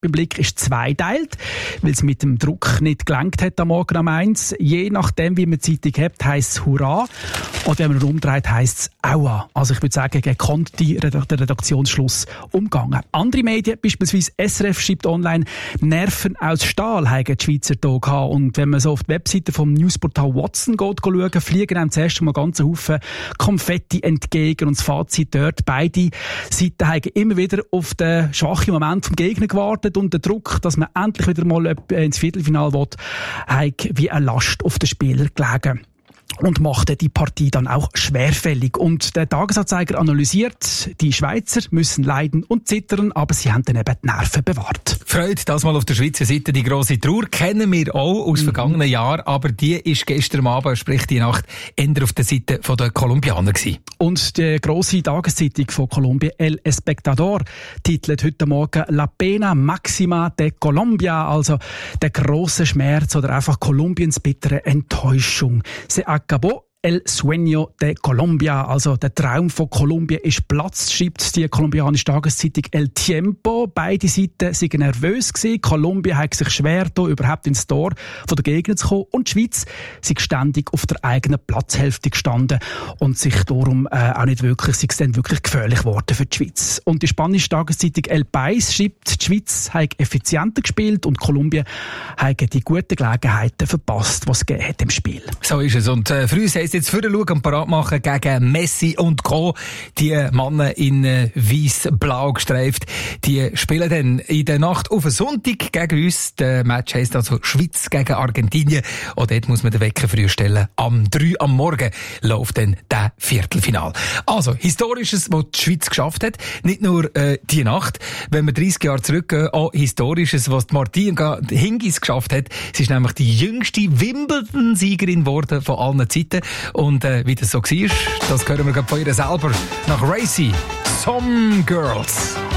beim Blick ist zweiteilt, weil es mit dem Druck nicht gelangt hat am Morgen um 1. Je nachdem, wie man die Zeitung hat, heisst es Hurra. Oder wenn man umdreht, heisst es Aua. Also ich würde sagen, gekonnt der Redaktionsschluss umgangen. Andere Medien, beispielsweise SRF, schreibt online, Nerven aus Stahl haben die Schweizer hier gehabt. Und wenn man so auf die Webseite vom Newsportal Watson geht, schauen, fliegen einem zuerst mal ganzen Haufen Konfetti entgegen. Und das Fazit dort, beide Seiten haben immer wieder auf den schwachen Moment vom Gegner gewartet und der Druck, dass man endlich wieder mal ins Viertelfinale will, hat wie eine Last auf den Spieler gelegen. Und machte die Partie dann auch schwerfällig. Und der Tagesanzeiger analysiert, die Schweizer müssen leiden und zittern, aber sie haben dann eben die Nerven bewahrt. Freut, das mal auf der Schweizer Seite, die grosse Trauer, kennen wir auch aus vergangenen Jahren, aber die ist gestern Abend, sprich die Nacht, eher auf der Seite der Kolumbianer gewesen. Und die grosse Tageszeitung von Kolumbien, El Espectador, titelt heute Morgen La Pena Maxima de Colombia, also der grosse Schmerz oder einfach Kolumbiens bittere Enttäuschung. Se acabó El Sueño de Colombia, also der Traum von Kolumbien ist Platz, schreibt die kolumbianische Tageszeitung El Tiempo. Beide Seiten waren nervös gewesen. Kolumbien hat sich schwer getan, überhaupt ins Tor von der Gegner zu kommen. Und die Schweiz sei ständig auf der eigenen Platzhälfte gestanden und sich darum auch nicht wirklich, sei es dann wirklich gefährlich geworden für die Schweiz. Und die spanische Tageszeitung El País schreibt, die Schweiz hat effizienter gespielt und Kolumbien hat die guten Gelegenheiten verpasst, die es gegeben hat im Spiel. So ist es. Und für uns heisst jetzt für den Schauen und parat machen gegen Messi und Co. Die Männer in weiss-blau gestreift, die spielen dann in der Nacht auf den Sonntag gegen uns. Der Match heisst also Schweiz gegen Argentinien. Und dort muss man den Wecker früh stellen. Am 3 am Morgen läuft dann der Viertelfinal. Also, Historisches, was die Schweiz geschafft hat. Nicht nur die Nacht. Wenn wir 30 Jahre zurückgehen, auch Historisches, was die Martina Hingis geschafft hat. Sie ist nämlich die jüngste Wimbledon-Siegerin geworden von allen Zeiten. Und wie das so war, das hören wir gerade von ihr selber. Nach Racy, Some Girls.